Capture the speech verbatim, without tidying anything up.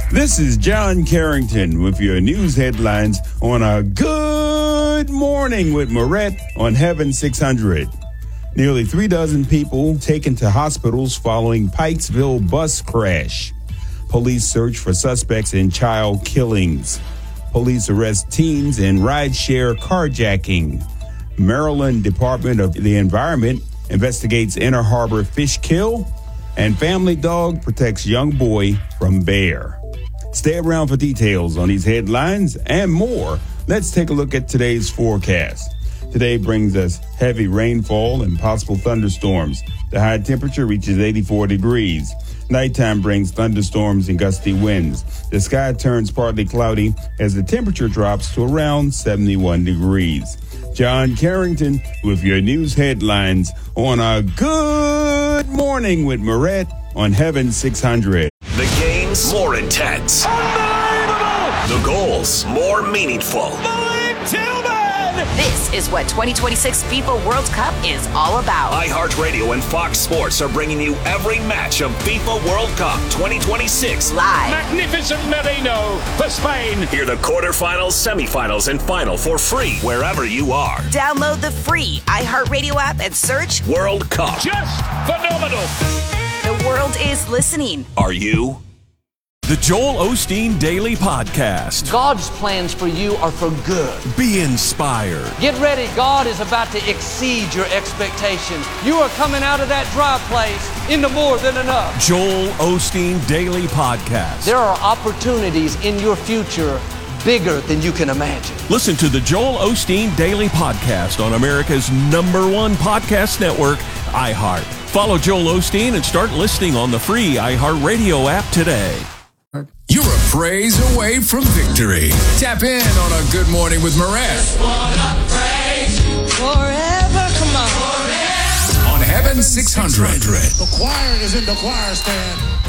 This is John Carrington with your news headlines on a Good Morning with Moret on Heaven six hundred. Nearly three dozen people taken to hospitals following Pikesville bus crash. Police search for suspects in child killings. Police arrest teens in rideshare carjacking. Maryland Department of the Environment investigates Inner Harbor fish kill. And family dog protects young boy from bear. Stay around for details on these headlines and more. Let's take a look at today's forecast. Today brings us heavy rainfall and possible thunderstorms. The high temperature reaches eighty-four degrees. Nighttime brings thunderstorms and gusty winds. The sky turns partly cloudy as the temperature drops to around seventy-one degrees. John Carrington with your news headlines on a Good Morning with Moret on Heaven six hundred. The games more intense. Unbelievable! The goals more meaningful. Malik Tillman! This is what twenty twenty-six FIFA World Cup is all about. iHeartRadio and Fox Sports are bringing you every match of FIFA World Cup twenty twenty-six. Live. Magnificent Merino for Spain. Hear the quarterfinals, semifinals, and final for free wherever you are. Download the free iHeartRadio app and search World Cup. Just phenomenal. The world is listening. Are you? The Joel Osteen Daily Podcast. God's plans for you are for good. Be inspired. Get ready. God is about to exceed your expectations. You are coming out of that dry place into more than enough. Joel Osteen Daily Podcast. There are opportunities in your future bigger than you can imagine. Listen to the Joel Osteen Daily Podcast on America's number one podcast network, iHeart. Follow Joel Osteen and start listening on the free iHeartRadio app today. You're a praise away from victory. Tap in on a Good Morning with Moret. Forever, come on. On Heaven six hundred. The choir is in the choir stand.